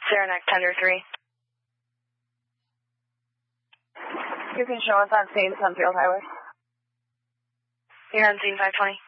Sierra Next Tender 3. You can show us on scene, Sunfield Highway. You're on scene 520.